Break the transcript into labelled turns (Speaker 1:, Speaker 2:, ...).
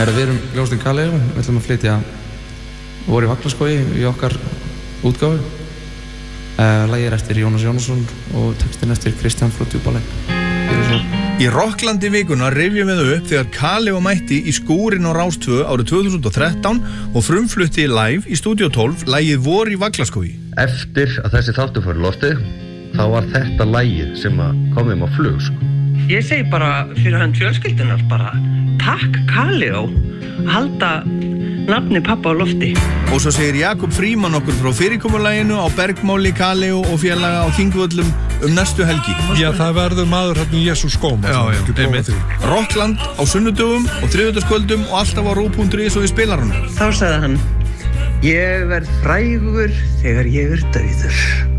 Speaker 1: Við erum hljómsveitin Kaleo, við ætlum að flytja Vor í Vaglaskógi í okkar útgáfu. Lagið er eftir Jónas Jónasson og textin eftir Kristján frá Djúpaleng.
Speaker 2: Í Rokklandi vikuna rifjum við upp þegar Kaleo mætti í skúrin á Rás 2 árið 2013 og frumflutti live í Stúdíó 12 lagið Vor í Vaglaskógi.
Speaker 3: Eftir að þessi þáttur fór í loftið, þá var þetta lagið sem kom þeim á flug,
Speaker 4: Ég segi bara fyrir hann fjölskyldunar bara takk Kaleo að halda nafni pappa á lofti.
Speaker 2: Og svo segir Jakob Fríman okkur frá fyrirkomulaginu á Bergmáli, Kaleo og félaga á Þingvöllum næstu helgi.
Speaker 5: Já, það verður maður hérna í Jesús skóm.
Speaker 2: Rockland á sunnudögum og þriðjudagskvöldum og alltaf á ró.is og í spilaranum.
Speaker 4: Þá sagði hann, ég verð frægur þegar ég dauður.